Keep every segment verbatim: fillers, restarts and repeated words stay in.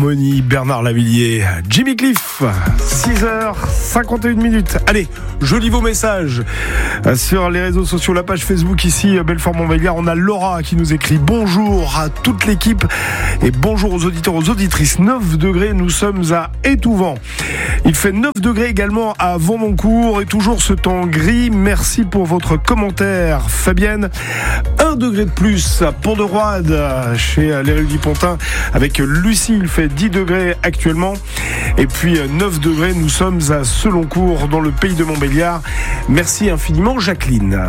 Harmonie, Bernard Lavilliers, Jimmy Cliff, six heures cinquante et une minutes. Allez, je lis vos messages sur les réseaux sociaux, la page Facebook ici, Belfort-Montbéliard. On a Laura qui nous écrit bonjour à toute l'équipe et bonjour aux auditeurs, aux auditrices. neuf degrés, nous sommes à Étouvent. Il fait neuf degrés également à Vaux-Moncourt et toujours ce temps gris. Merci pour votre commentaire, Fabienne. un degré de plus à Pont-de-Roide, chez les Rues-du-Pontin, avec Lucie. Il fait dix degrés actuellement. Et puis neuf degrés, nous sommes à Seloncourt, dans le pays de Montbéliard. Merci infiniment, Jacqueline.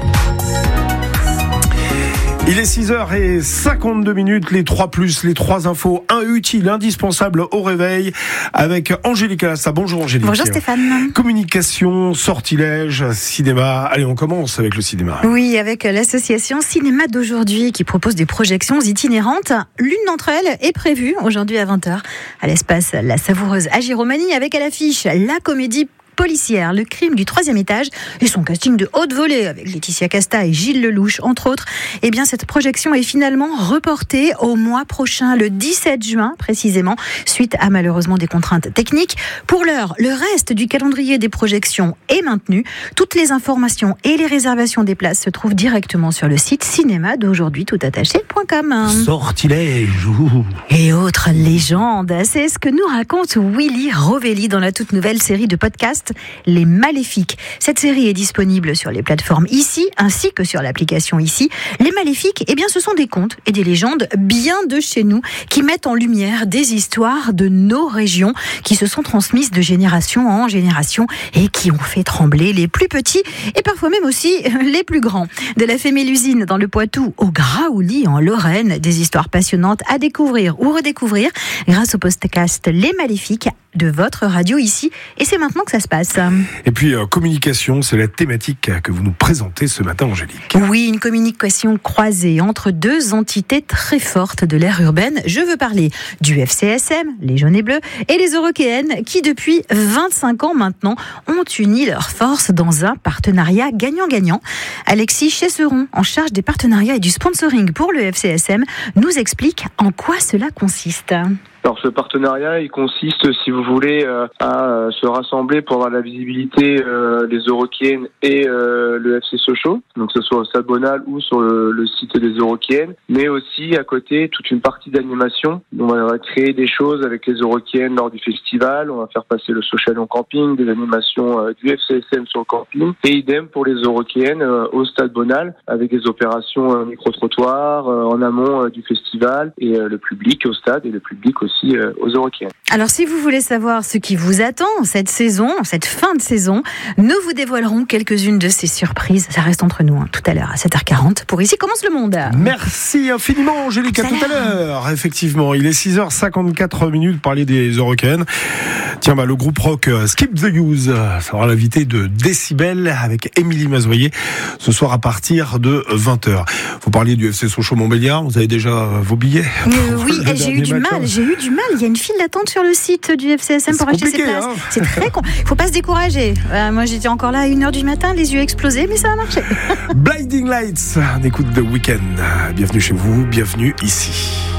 Il est six heures cinquante-deux minutes, les trois plus, les trois infos, un utile, indispensable au réveil, avec Angélique Alassa. Bonjour Angélique. Bonjour Stéphane. Communication, sortilège, cinéma. Allez, on commence avec le cinéma. Oui, avec l'association Cinéma d'aujourd'hui qui propose des projections itinérantes. L'une d'entre elles est prévue aujourd'hui à vingt heures à l'espace La Savoureuse à Giromagny, avec à l'affiche la comédie policière, Le crime du troisième étage, et son casting de haute volée avec Laetitia Casta et Gilles Lelouch entre autres. Eh bien, cette projection est finalement reportée au mois prochain, le dix-sept juin précisément, suite à malheureusement des contraintes techniques. Pour l'heure, le reste du calendrier des projections est maintenu. Toutes les informations et les réservations des places se trouvent directement sur le site cinéma d'aujourd'hui tout attaché point com. Sortilège et autres légendes, c'est ce que nous raconte Willy Rovelli dans la toute nouvelle série de podcasts Les Maléfiques. Cette série est disponible sur les plateformes ici, ainsi que sur l'application ici. Les Maléfiques, eh bien, ce sont des contes et des légendes bien de chez nous qui mettent en lumière des histoires de nos régions qui se sont transmises de génération en génération et qui ont fait trembler les plus petits et parfois même aussi les plus grands. De la Fémélusine dans le Poitou au Graouli en Lorraine, des histoires passionnantes à découvrir ou redécouvrir grâce au podcast Les Maléfiques de votre radio ici. Et c'est maintenant que ça se passe. Et puis, euh, communication, c'est la thématique que vous nous présentez ce matin, Angélique. Oui, une communication croisée entre deux entités très fortes de l'ère urbaine. Je veux parler du F C S M, les jaunes et bleus, et les Eurockéennes, qui depuis vingt-cinq ans maintenant ont uni leurs forces dans un partenariat gagnant-gagnant. Alexis Chesseron, en charge des partenariats et du sponsoring pour le F C S M, nous explique en quoi cela consiste. Alors ce partenariat, il consiste, si vous voulez, euh, à euh, se rassembler pour avoir la visibilité euh, des Eurockéennes et euh, le F C Sochaux, donc que ce soit au Stade Bonal ou sur le, le site des Eurockéennes, mais aussi à côté toute une partie d'animation. On va créer des choses avec les Eurockéennes lors du festival, on va faire passer le social en camping, des animations euh, du F C S M sur le camping, et idem pour les Eurockéennes euh, au Stade Bonal, avec des opérations euh, micro-trottoirs euh, en amont euh, du festival, et euh, le public au stade et le public aussi aux Eurockéennes. Alors si vous voulez savoir ce qui vous attend cette saison, cette fin de saison, nous vous dévoilerons quelques-unes de ces surprises. Ça reste entre nous, hein, tout à l'heure à sept heures quarante pour Ici commence le monde. Merci infiniment Angélique, à tout à l'heure. Effectivement, il est six heures cinquante-quatre minutes, parler des Eurockéennes. Tiens, bah, le groupe rock uh, Skip the Use uh, sera l'invité de Décibel avec Émilie Mazoyer ce soir à partir de vingt heures. Vous parliez du F C Sochaux-Montbéliard, vous avez déjà uh, vos billets euh, Oui, et j'ai eu du match, mal, j'ai eu du mal. Il y a une file d'attente sur le site du F C S M pour acheter ses places. Hein. C'est très con. Il ne faut pas se décourager. Euh, moi, j'étais encore là à une heure du matin, les yeux explosés, mais ça a marché. Blinding Lights, on écoute The Weeknd. Bienvenue chez vous, bienvenue ici.